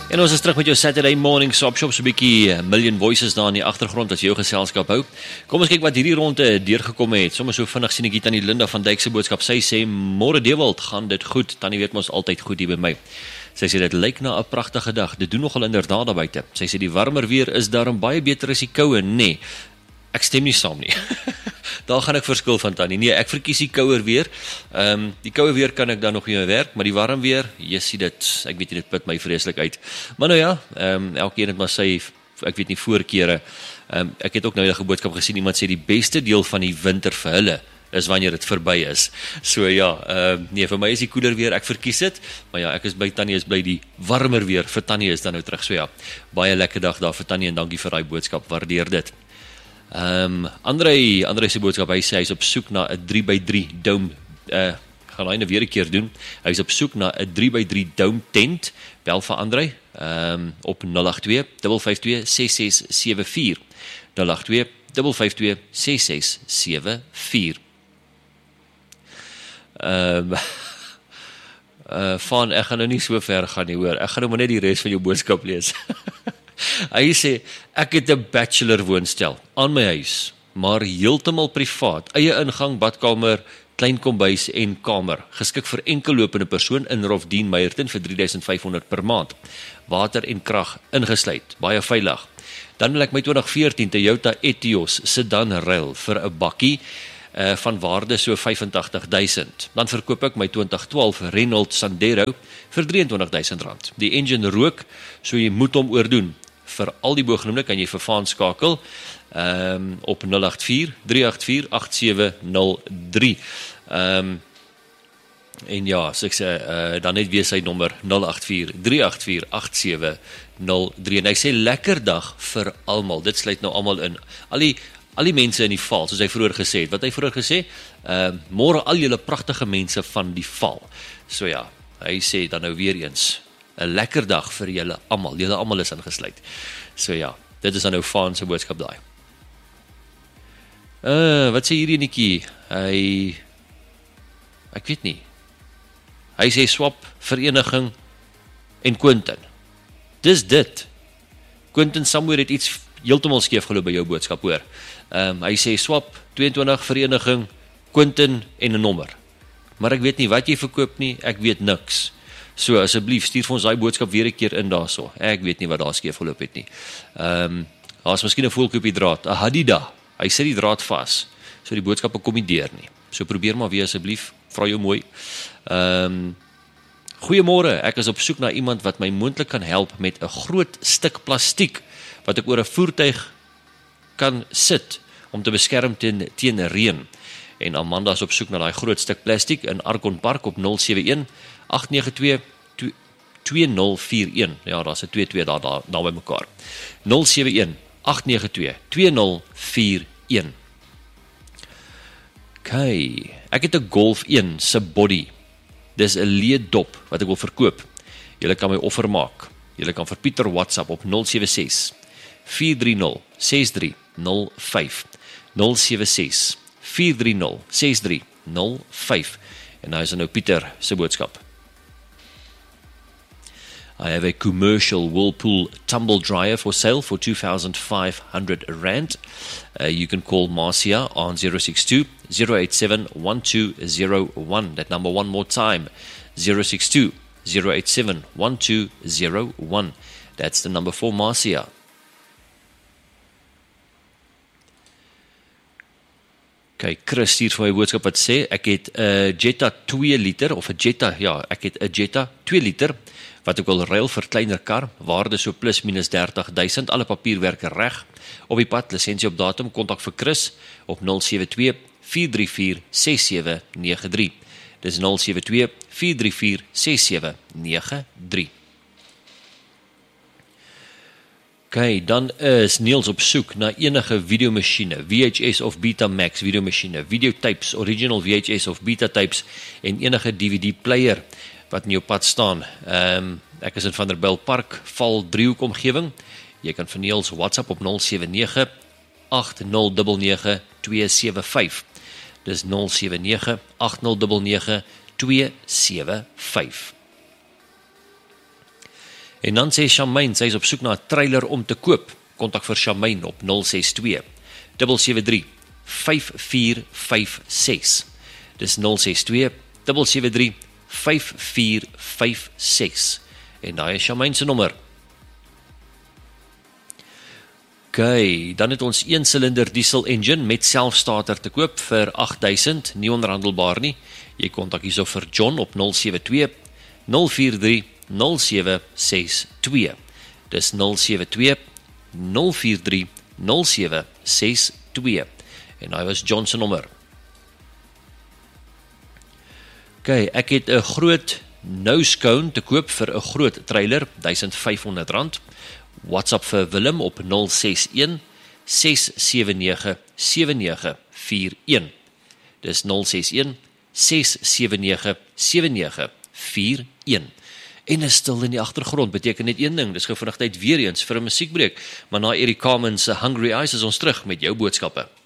En ons is terug met jou Saturday Morning Shop, so 'n bietjie Million Voices daar in die agtergrond as jy jou geselskap hou. Kom ons kyk wat hierdie ronde deurgekom het. Sommige so vinnig sien ek hier Tannie Linda van Dijk se boodskap. Sy sê, "Môre Dewald, gaan dit goed? Tannie weet mos altyd goed hier by my." Sy sê dit lyk na 'n pragtige dag. Dit doen nogal inderdaad daar buite. Sy sê die warmer weer is daarom baie beter as die koue, nee. Ek stem nie saam nie. Daar gaan ek verskil van Tannie. Nee, ek verkies die kouer weer. Die koue weer kan ek dan nog nie werk, maar die warm weer, jy sien dit, ek weet nie, dit put my vreeslik uit. Maar nou ja, elkeen het maar sy, ek weet nie, voorkere. Ek het ook nou 'n boodskap gesien, iemand sê die beste deel van die winter vir hulle is wanneer dit verby is. So ja, nee, vir my is die koeler weer, ek verkies dit, maar ja, ek is by Tannie, is bly die warmer weer vir Tannie is dan nou terug. So ja, baie lekker dag daar vir Tannie en dankie vir daai boodskap, waardeer dit. André se boodskap, hy sê hy is op soek na 'n 3x3 dome, gaan hy nou weer 'n keer doen, hy is op soek na 'n 3x3 dome tent, bel vir André, op 082 552 6674, 082 552 6674. Van, ek gaan nou nie so ver gaan nie hoor, ek gaan nou maar net die res van jou boodskap lees. Hy sê, ek het 'n bachelor woonstel aan my huis, maar heeltemal privaat, eie ingang, badkamer, klein kombuis en kamer, geskik vir enkellopende persoon in Rofdien Meyerton vir 3500 per maand, water en krag ingesluit, baie veilig. Dan wil ek my 2014 Toyota Etios sedan ruil vir 'n bakkie, van waarde so 85.000. Dan verkoop ek my 2012 Renault Sandero vir R23.000. Die engine rook, so jy moet hom oordoen. Vir al die bogenoemde kan jy vir Vaan skakel op 084 384 8703. En ja, so ek sê, dan net weer sy nommer 084 384 8703. En hy sê lekker dag vir almal. Dit sluit nou almal in. Al die mense in die val, soos hy vroeër gesê het. Wat hy vroeër gesê, môre al julle pragtige mense van die val. So ja, hy sê dan nou weer eens, 'n lekker dag vir julle almal is ingesluit. So ja, dit is dan nou Vaan se boodskap daai. Wat sê hierdie netjie? Ek weet nie. Hy sê swap, vereniging en Quentin. Dis dit. Quentin somewhere het iets heeltemal skeef geloop by jou boodskap, hoor. Hy sê swap, 22, vereniging, Quentin en 'n nommer. Maar ek weet nie wat jy verkoop nie, ek weet niks. So asseblief stuur vir ons daai boodskap weer 'n keer in daarso. Ek weet nie wat daar skeef geloop het nie. Daar's miskien 'n voelkoopie draad, 'n Hadida. Hy sit die draad vas. So die boodskappe kom nie deur nie. So probeer maar weer asseblief, vra jou mooi. Goeiemôre, ek is op soek na iemand wat my moontlik kan help met 'n groot stuk plastiek wat ek oor 'n voertuig kan sit om te beskerm teen reën. En Amanda is op soek na daai groot stuk plastiek in Arkon Park op 071 892 2041. Ja, daar's 'n 22 daar by mekaar. 071 892 2041. Okay, ek het 'n Golf 1 se body. Dis 'n leeddop wat ek wil verkoop. Julle kan my offer maak. Julle kan vir Pieter WhatsApp op 076 430 6305 076 430 6305. En nou is nou Pieter se boodskap. I have a commercial Whirlpool tumble dryer for sale for R2,500. You can call Marcia on 062 087 1201. That number one more time, 062 087 1201. That's the number for Marcia. Okay, Chris stuur vir my boodskap wat sê, ek het 'n Jetta 2 liter, of 'n Jetta, ja, ek het 'n Jetta 2 liter, wat ek wil ruil vir kleiner kar, waarde so plus minus 30.000, alle papierwerk reg, op die pad, lisensie op datum, kontak vir Chris, op 072 434 6793, dis 072 434 6793. Okay, dan is Niels op soek na enige videomachine, VHS of Betamax videomachine, videotapes, original VHS of Beta tapes en enige DVD player wat in jou pad staan. Ek is in Vanderbijl Park, Val Driehoek omgewing. Jy kan vir Niels WhatsApp op 079 8099 275. Dis 079 8099 275. En dan sê Shamaine, sy is op soek na 'n trailer om te koop. Kontak vir Shamaine op 062 773 5456. Dis 062 773 5456. En daai is Shamaine se nommer. OK, dan het ons 1 silinder diesel engine met selfstarter te koop vir 8000, nie onderhandelbaar nie. Jy kontak hierso vir John op 072 043 0762. Dis 072 043 0762. En hy was John se nommer. OK, ek het 'n groot nosecone te koop vir 'n groot trailer, R1500. WhatsApp vir Willem op 061 679 7941. Dis 061 679 7941. En is stil in die agtergrond beteken net een ding, dis gou vinnig tyd weer eens vir 'n musiekbreek, maar na Eric Carmen se Hungry Eyes is ons terug met jou boodskappe.